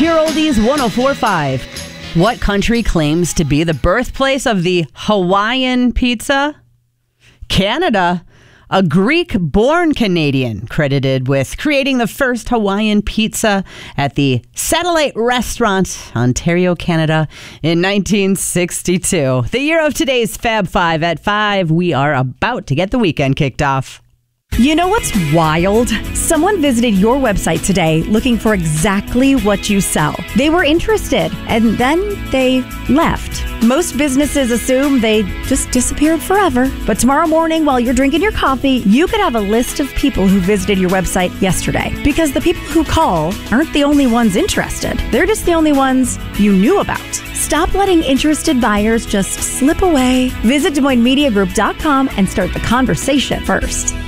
Here Oldies 104.5. What country claims to be the birthplace of the Hawaiian pizza? Canada. A Greek-born Canadian credited with creating the first Hawaiian pizza at the Satellite Restaurant, Ontario, Canada, in 1962. The year of today's Fab 5 at 5. We are about to get the weekend kicked off. You know what's wild? Someone visited your website today looking for exactly what you sell. They were interested, and then they left. Most businesses assume they just disappeared forever. But tomorrow morning, while you're drinking your coffee, you could have a list of people who visited your website yesterday. Because the people who call aren't the only ones interested. They're just the only ones you knew about. Stop letting interested buyers just slip away. Visit DesMoinesMediaGroup.com and start the conversation first.